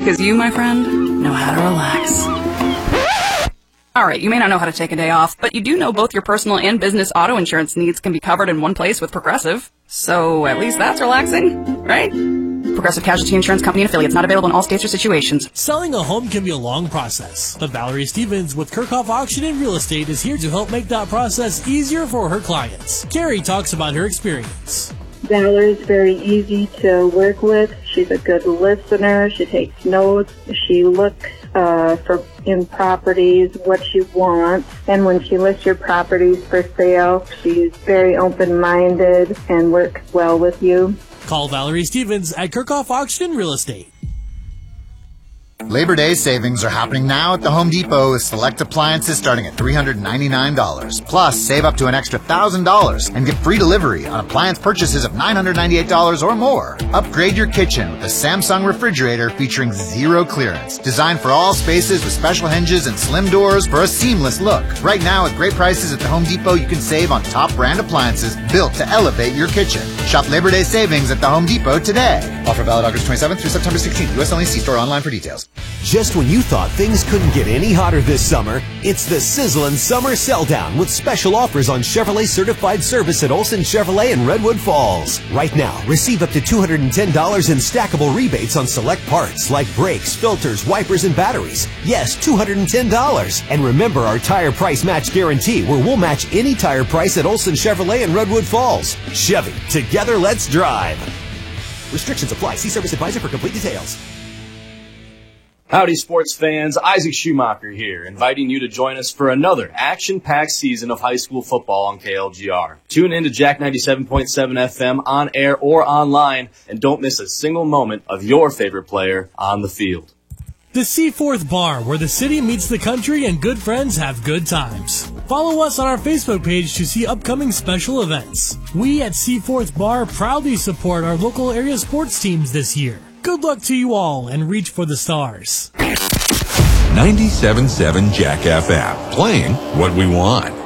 Because you, my friend, know how to relax. Alright, you may not know how to take a day off, but you do know both your personal and business auto insurance needs can be covered in one place with Progressive. So at least that's relaxing, right? Progressive Casualty Insurance Company and affiliates, not available in all states or situations. Selling a home can be a long process, but Valerie Stevens with Kirchhoff Auction and Real Estate is here to help make that process easier for her clients. Carrie talks about her experience. Valerie's very easy to work with. She's a good listener. She takes notes. She looks for in properties what she wants. And when she lists your properties for sale, she's very open-minded and works well with you. Call Valerie Stevens at Kirchhoff Auction and Real Estate. Labor Day savings are happening now at the Home Depot with select appliances starting at $399. Plus, save up to an extra $1,000 and get free delivery on appliance purchases of $998 or more. Upgrade your kitchen with a Samsung refrigerator featuring zero clearance. Designed for all spaces with special hinges and slim doors for a seamless look. Right now, at great prices at the Home Depot, you can save on top brand appliances built to elevate your kitchen. Shop Labor Day savings at the Home Depot today. Offer valid August 27th through September 16th. U.S. only. See store online for details. Just when you thought things couldn't get any hotter this summer, it's the sizzling summer sell-down with special offers on Chevrolet certified service at Olson Chevrolet in Redwood Falls. Right now, receive up to $210 in stackable rebates on select parts like brakes, filters, wipers, and batteries. Yes, $210. And remember our tire price match guarantee, where we'll match any tire price at Olson Chevrolet in Redwood Falls. Chevy, together let's drive. Restrictions apply. See Service Advisor for complete details. Howdy, sports fans. Isaac Schumacher here, inviting you to join us for another action-packed season of high school football on KLGR. Tune in to Jack 97.7 FM on air or online, and don't miss a single moment of your favorite player on the field. The Seaforth Bar, where the city meets the country and good friends have good times. Follow us on our Facebook page to see upcoming special events. We at Seaforth Bar proudly support our local area sports teams this year. Good luck to you all, and reach for the stars. 97.7 Jack FM, playing what we want.